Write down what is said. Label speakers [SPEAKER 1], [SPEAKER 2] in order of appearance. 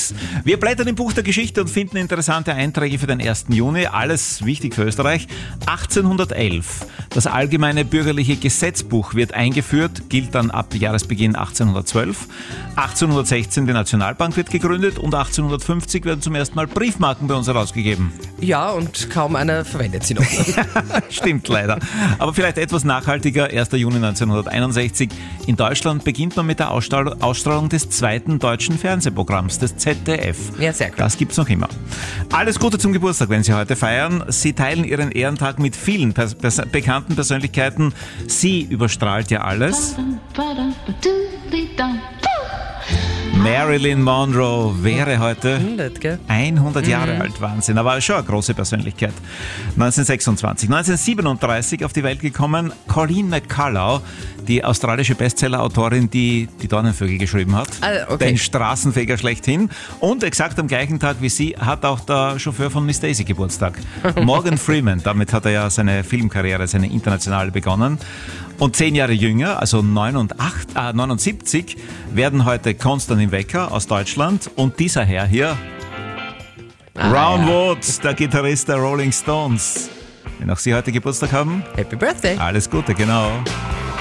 [SPEAKER 1] Quiz. Wir blättern im Buch der Geschichte und finden interessante Einträge für den 1. Juni. Alles wichtig für Österreich. 1811. Das allgemeine bürgerliche Gesetzbuch wird eingeführt, gilt dann ab Jahresbeginn 1812. 1816 die Nationalbank wird gegründet und 1850 werden zum ersten Mal Briefmarken bei uns herausgegeben.
[SPEAKER 2] Ja, und kaum einer verwendet sie noch.
[SPEAKER 1] Stimmt leider. Aber vielleicht etwas nachhaltiger. 1. Juni 1961. In Deutschland beginnt man mit der Ausstrahlung des zweiten deutschen Fernsehprogramms, des ZDF.
[SPEAKER 2] Ja, sehr gut.
[SPEAKER 1] Das gibt's noch immer. Alles Gute zum Geburtstag, wenn Sie heute feiern. Sie teilen Ihren Ehrentag mit vielen bekannten Persönlichkeiten. Sie überstrahlt ja alles. Marilyn Monroe wäre heute 100 Jahre alt. Wahnsinn, aber schon eine große Persönlichkeit. 1937 auf die Welt gekommen, Colleen McCullough, die australische Bestseller-Autorin, die die Dornenvögel geschrieben hat. Den Straßenfeger schlechthin. Und exakt am gleichen Tag wie sie hat auch der Chauffeur von Miss Daisy Geburtstag. Morgan Freeman, damit hat er ja seine Filmkarriere, seine internationale begonnen. Und 10 Jahre jünger, also 79, werden heute Konstantin Wecker aus Deutschland und dieser Herr hier, Ron Wood, der Gitarrist der Rolling Stones. Wenn auch Sie heute Geburtstag haben,
[SPEAKER 2] Happy Birthday!
[SPEAKER 1] alles Gute, genau.